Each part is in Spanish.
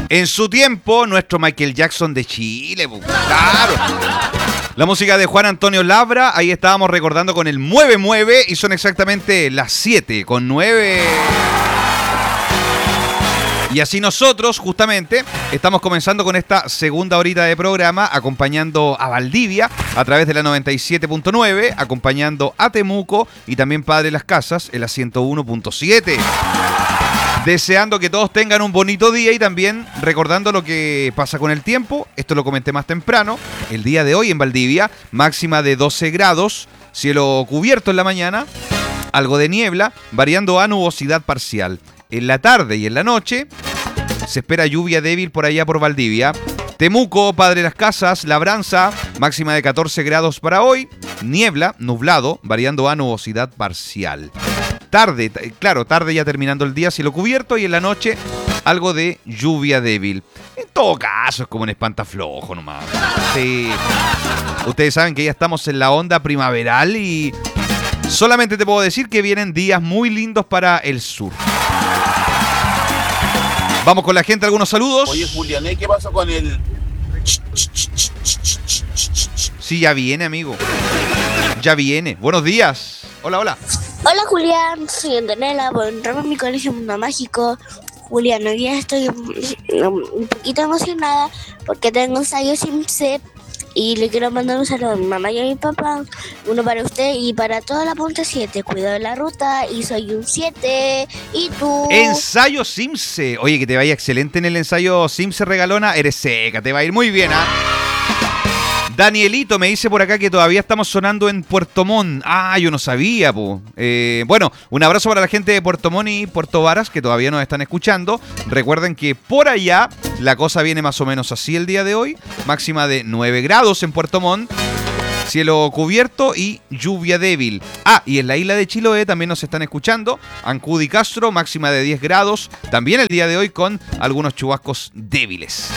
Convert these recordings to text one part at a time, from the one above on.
En su tiempo, nuestro Michael Jackson de Chile, claro. La música de Juan Antonio Labra, ahí estábamos recordando con el Mueve Mueve y son exactamente las 7:09. Y así nosotros, justamente, estamos comenzando con esta segunda horita de programa, acompañando a Valdivia a través de la 97.9, acompañando a Temuco y también Padre Las Casas en la 101.7. Deseando que todos tengan un bonito día y también recordando lo que pasa con el tiempo. Esto lo comenté más temprano. El día de hoy en Valdivia, máxima de 12 grados, cielo cubierto en la mañana, algo de niebla, variando a nubosidad parcial. En la tarde y en la noche se espera lluvia débil por allá por Valdivia. Temuco, Padre Las Casas, Labranza, máxima de 14 grados para hoy. Niebla, nublado, variando a nubosidad parcial. Tarde, claro, tarde ya terminando el día, cielo cubierto y en la noche algo de lluvia débil. En todo caso es como un espantaflojo nomás. Sí. Ustedes saben que ya estamos en la onda primaveral y solamente te puedo decir que vienen días muy lindos para el sur. Vamos con la gente, algunos saludos. Oye, Julián, ¿qué pasó con el...? Sí, ya viene, amigo. Ya viene. Buenos días. Hola, hola. Hola Julián, soy Antonella, por entrar a mi colegio Mundo Mágico. Julián, hoy día estoy un poquito emocionada porque tengo ensayo SimSe y le quiero mandar un saludo a mi mamá y a mi papá, uno para usted y para toda la Ponte 7. Cuidado de la ruta y soy un 7. ¿Y tú? Ensayo SimSe. Oye, que te vaya excelente en el ensayo SimSe, regalona. Eres seca, te va a ir muy bien, ¿ah? Danielito me dice por acá que todavía estamos sonando en Puerto Montt. Ah, yo no sabía, po. Bueno, un abrazo para la gente de Puerto Montt y Puerto Varas que todavía nos están escuchando. Recuerden que por allá la cosa viene más o menos así el día de hoy. Máxima de 9 grados en Puerto Montt. Cielo cubierto y lluvia débil. Ah, y en la isla de Chiloé también nos están escuchando. Ancud y Castro, máxima de 10 grados. También el día de hoy con algunos chubascos débiles.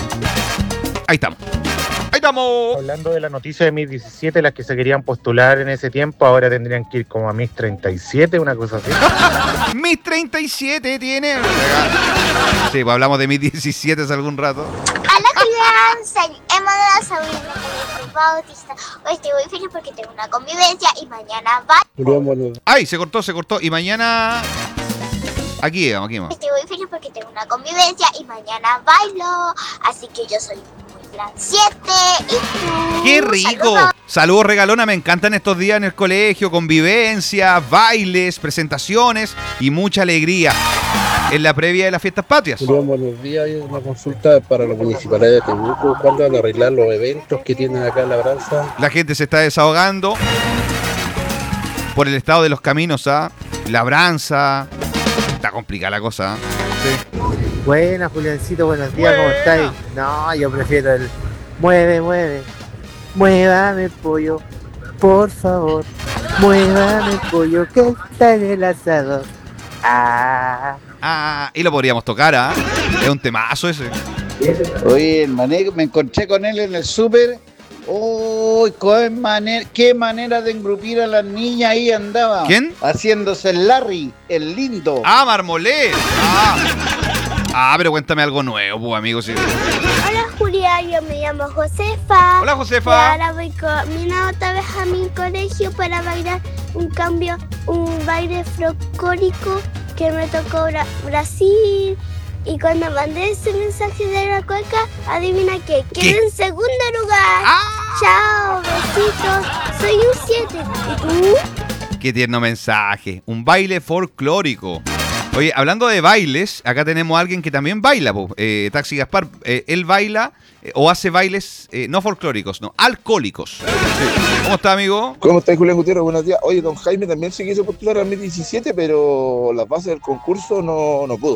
Ahí estamos. ¡Ahí estamos! Hablando de la noticia de Miss 17, las que se querían postular en ese tiempo, ahora tendrían que ir como a Miss 37, una cosa así. Miss 37 tiene... Sí, pues hablamos de Miss 17 hace algún rato. Hola Julián, soy Emma Sabrina Bautista. Hoy estoy muy feliz porque tengo una convivencia y mañana va... ¡Ay, se cortó! Y mañana... Aquí vamos. Estoy muy feliz porque tengo una convivencia y mañana bailo, así que yo soy... Plan 7 y tú. ¡Qué rico! Saludos, regalona, me encantan estos días en el colegio, convivencia, bailes, presentaciones y mucha alegría en la previa de las fiestas patrias. Julián, buenos días. Hay una consulta para la municipalidad de Temuco. ¿Cuándo van a arreglar los eventos que tienen acá en Labranza? La gente se está desahogando por el estado de los caminos a Labranza. Está complicada la cosa, ¿eh? Sí. Buenas, Juliancito, buenos días, ¿cómo estáis? No, yo prefiero el muévame pollo, por favor, muévame pollo que está en el asador. Y lo podríamos tocar, ¿ah? Es un temazo ese. Oye, el Mané, me encontré con él en el súper. ¡Uy, qué manera de engrupir a las niñas ahí andaba! ¿Quién? Haciéndose el Larry, el lindo. ¡Ah, Marmolé! Pero cuéntame algo nuevo, pues, amigo. Sí. Hola Julián, yo me llamo Josefa. Hola, Josefa. Y ahora voy con mi otra vez a mi colegio para bailar un baile folclórico que me tocó Brasil. Y cuando mandé ese mensaje de la cueca, adivina qué, quedé en segundo lugar. Chao, besitos, soy un 7. ¿Y tú? Qué tierno mensaje. Un baile folclórico. Oye, hablando de bailes, acá tenemos a alguien que también baila, Taxi Gaspar. Él baila o hace bailes no folclóricos, no, alcohólicos. Sí. ¿Cómo está, amigo? ¿Cómo está, Julián Gutiérrez? Buenos días. Oye, don Jaime también se quiso postular al Miss 17, pero las bases del concurso no pudo.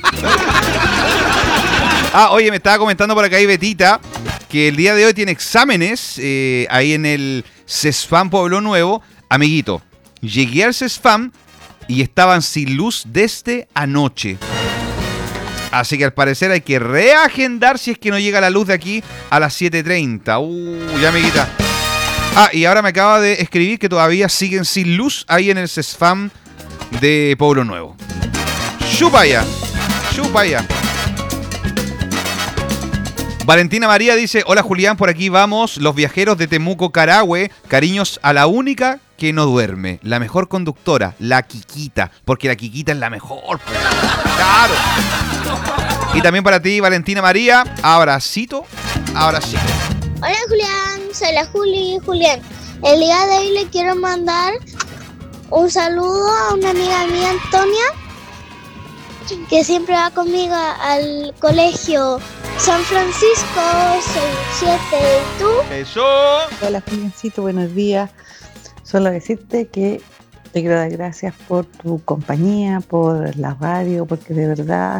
Oye, me estaba comentando por acá ahí Betita que el día de hoy tiene exámenes ahí en el CESFAM Pueblo Nuevo. Amiguito, llegué al CESFAM y estaban sin luz desde anoche. Así que al parecer hay que reagendar si es que no llega la luz de aquí a las 7:30. Ya, amiguita. Y ahora me acaba de escribir que todavía siguen sin luz ahí en el CESFAM de Pueblo Nuevo. Chupaya. Valentina María dice, hola Julián, por aquí vamos, los viajeros de Temuco, Carahue, cariños a la única que no duerme, la mejor conductora, la Kikita, porque la Kikita es la mejor. Pues. Claro. Y también para ti, Valentina María, abracito. Hola Julián, soy la Julián. El día de hoy le quiero mandar un saludo a una amiga mía, Antonia, que siempre va conmigo al colegio San Francisco 67. ¿Y tú? Eso. Hola Juliancito, buenos días. Solo decirte que te quiero dar gracias por tu compañía, por la radio, porque de verdad